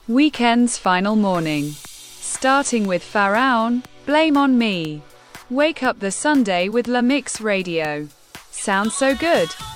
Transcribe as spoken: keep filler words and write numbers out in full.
Weekend's final morning. Starting with Pharaon, Blame on Me. Wake up the Sunday with La Mix Radio. Sounds so good.